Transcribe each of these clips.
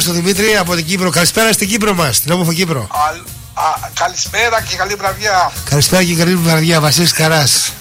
Στο Δημήτρη από την Κύπρο. Καλησπέρα στην Κύπρο μας, την όμορφη Κύπρο. Καλησπέρα και καλή βραδιά. Καλησπέρα και καλή βραδιά, Βασίλης Καράς.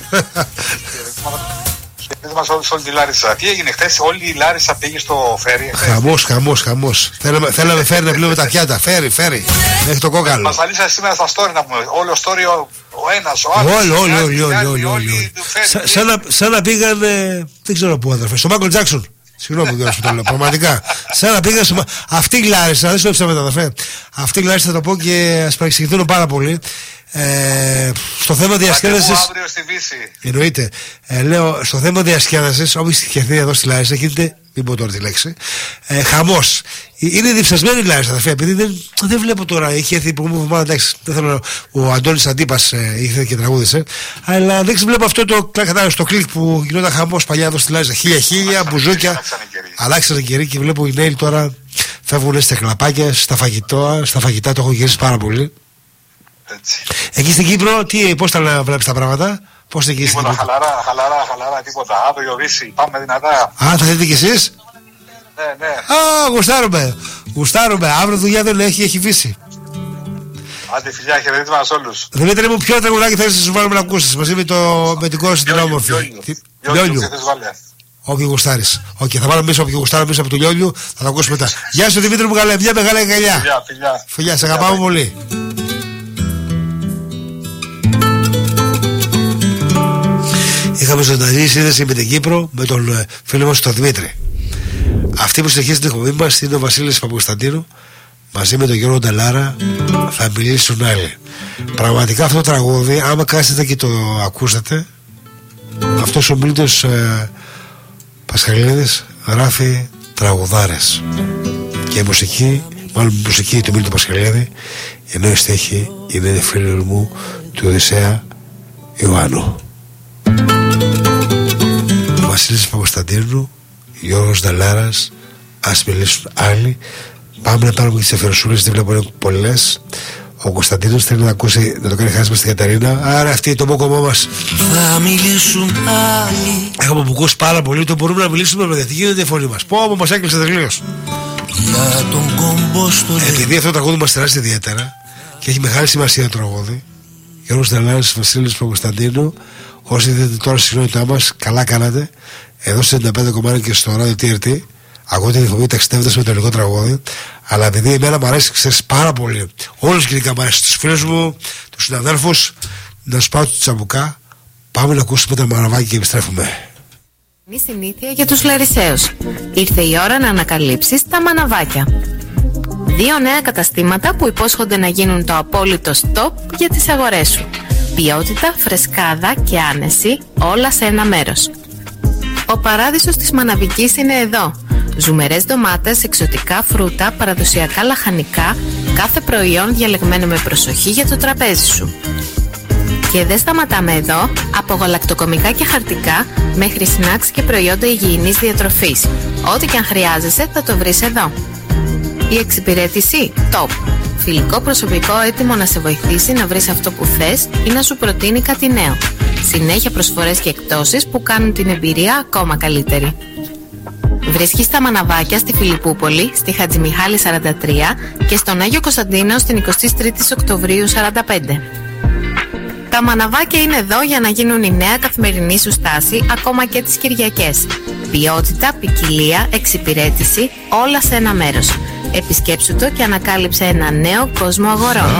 Όλη τη Λάρισα. Τι έγινε χθες, όλη η Λάρισα πήγε στο φέρι. Χαμός. Θέλαμε φέρι να πλύνουμε τα πιάτα. Φέρι. Έχει το κόκαλο. Μας αλήσα σήμερα στα story να πούμε. Όλο story ο ένας, ο άλλος. Όλοι. Σαν να πήγαν, δεν ξέρω πού αδερφέ, στο Μάικλ Τζάκσον. Συγγνώμη που το λέω, πραγματικά. Σαν να πήγαν αυτή η Λάρισα, δεν σου έψα μετά αδερφέ. Αυτή η Λάρισα θα το πω και ας παρεξηγηθούν πάρα πολύ. Στο θέμα διασκέδασης. Αύριο στη Βύση. Εννοείται. Λέω στο θέμα διασκέδασης, όπου είχε εδώ στη Λάρισα, γίνεται. Μην πω τώρα τη λέξη. Χαμός. Είναι διψασμένη η Λάρισα, αδερφέ, επειδή δεν βλέπω τώρα. Είχε έρθει η προηγούμενη εβδομάδα, εντάξει. Δεν θέλω. Ο Αντώνης Αντίπας ήρθε και τραγούδισε. Αλλά δεν βλέπω αυτό το κλικ που γινόταν χαμός παλιά εδώ στη Λάρισα. Χίλια, μπουζούκια. Αλλάξανε καιροί και βλέπω οι νέοι τώρα φεύγουν στα κλαπάκια, στα φαγητά. Το έχω γυρίσει πάρα πολύ. Έτσι. Εκεί στην Κύπρο, πώς τα βλέπεις τα πράγματα, πώς είναι εκεί στην Κύπρο? Χαλαρά, τίποτα. Αύριο Βύση, πάμε δυνατά. Θα δείτε κι εσείς? Ναι. Γουστάρουμε. Αύριο δουλειά δεν έχει Βύση. Άντε φιλιά, χαιρετίσματα σε όλους. Δημήτρη μου, ποιο τραγουδάκι θέλεις να σου βάλουμε να ακούσεις μαζί με την κόρη την όμορφη? Λιόλιου. Όποιο γουστάρεις. Θα βάλω μέσα όποιο γουστάρω μέσα από το Λιόλιου, θα το ακούσουμε μετά. Γεια σου Δημήτρη μου, μια μεγάλη αγκαλιά. Φιλιά, σε αγαπάμε πολύ. Είχαμε ζωντανή σύνδεση με την Κύπρο με τον φίλο μας τον Δημήτρη. Αυτή που συνεχίζει την εκπομπή μας είναι ο Βασίλης Παπακοσταντίνου. Μαζί με τον Γιώργο Νταλάρα θα μιλήσουν άλλοι. Πραγματικά αυτό το τραγούδι, άμα κάθετε και το ακούσετε, αυτός ο Μίλτος Πασχαλίδης γράφει τραγουδάρες. Και μουσική του Μίλτου Πασχαλίδη, ενώ η στίχη είναι φίλο μου του Οδυσσέα Ιωάννου. Ο Βασίλης Παπακοσταντίνου, Γιώργος Νταλάρας, ας μιλήσουν άλλοι. Πάμε να πάρουμε και τις εφηρεσούλες, δεν βλέπω είναι πολλές. Ο Κωνσταντίνος θέλει να ακούσει, να το κάνει χάσμα στην Καταρίνα. Άρα αυτή το μόκομό μας. Θα μιλήσουν άλλοι. Έχουμε ακούσει πάρα πολύ, το μπορούμε να μιλήσουμε με τι γίνεται η φωνή μας. Πω, μας έκλεισε τελείως. Για τον κομπόστο. Επειδή αυτό το τραγούδι μας τεράστια ιδιαίτερα και έχει μεγάλη σημασία το τραγούδι, Γιώργος Νταλάρας, Βασίλης Παπακοσταντίνου, όσοι δείτε τώρα στη κοινότητά μας, καλά κάνατε. Εδώ στο 95,1 και στο ράδιο TRT. Ακούτε τη φωνή ταξιδεύοντας με το ελληνικό τραγούδι. Αλλά επειδή εμένα μου αρέσει, ξέρεις πάρα πολύ. Όλους γενικά μου αρέσει. Τους φίλους μου, τους συναδέλφους, να σου πάω του τσαμπουκά. Πάμε να ακούσουμε τα μαναβάκια και επιστρέφουμε. Είναι συνήθεια για τους Λαρισαίους. Ήρθε η ώρα να ανακαλύψεις τα μαναβάκια. 2 νέα καταστήματα που υπόσχονται να γίνουν το απόλυτο stop για τις αγορές σου. Ποιότητα, φρεσκάδα και άνεση, όλα σε ένα μέρος. Ο παράδεισος της μαναβικής είναι εδώ. Ζουμερές ντομάτες, εξωτικά φρούτα, παραδοσιακά λαχανικά, κάθε προϊόν διαλεγμένο με προσοχή για το τραπέζι σου. Και δεν σταματάμε εδώ, από γαλακτοκομικά και χαρτικά μέχρι σνακς και προϊόντα υγιεινής διατροφής. Ό,τι και αν χρειάζεσαι θα το βρεις εδώ. Η εξυπηρέτηση top. Φιλικό προσωπικό έτοιμο να σε βοηθήσει να βρεις αυτό που θες ή να σου προτείνει κάτι νέο. Συνέχεια προσφορές και εκπτώσεις που κάνουν την εμπειρία ακόμα καλύτερη. Βρίσκεις τα μαναβάκια στη Φιλιππούπολη, στη Χατζημιχάλη 43 και στον Άγιο Κωνσταντίνο στην 23η Οκτωβρίου 45. Τα μαναβάκια είναι εδώ για να γίνουν η νέα καθημερινή σου στάση ακόμα και τις Κυριακές. Ποιότητα, ποικιλία, εξυπηρέτηση, όλα σε ένα μέρος. Επισκέψου το και ανακάλυψε ένα νέο κόσμο αγορών.